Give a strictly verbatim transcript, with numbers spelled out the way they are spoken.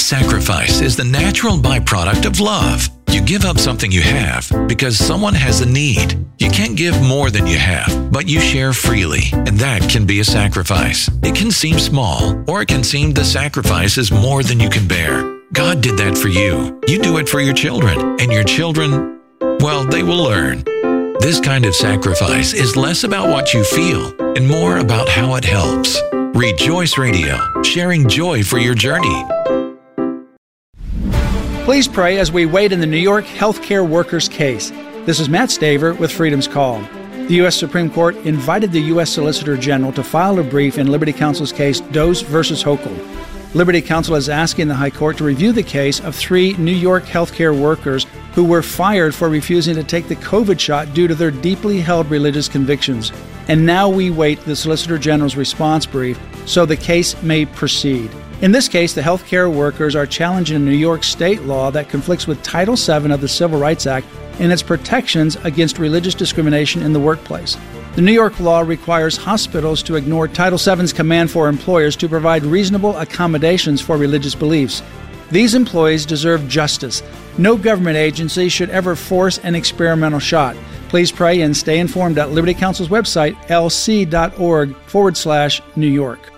Sacrifice is the natural byproduct of love. You give up something you have because someone has a need. You can't give more than you have, but you share freely, and that can be a sacrifice. It can seem small, or it can seem the sacrifice is more than you can bear. God did that for you. You do it for your children, and your children, well, they will learn. This kind of sacrifice is less about what you feel and more about how it helps. Rejoice Radio, sharing joy for your journey. Please pray as we wait in the New York healthcare workers case. This is Matt Staver with Freedom's Call. The U S Supreme Court invited the U S Solicitor General to file a brief in Liberty Counsel's case Doe versus Hochul. Liberty Counsel is asking the High Court to review the case of three New York healthcare workers who were fired for refusing to take the COVID shot due to their deeply held religious convictions. And now we wait the Solicitor General's response brief so the case may proceed. In this case, the healthcare workers are challenging a New York state law that conflicts with Title seven of the Civil Rights Act and its protections against religious discrimination in the workplace. The New York law requires hospitals to ignore Title seven's command for employers to provide reasonable accommodations for religious beliefs. These employees deserve justice. No government agency should ever force an experimental shot. Please pray and stay informed at Liberty Counsel's website, lc.org forward slash New York.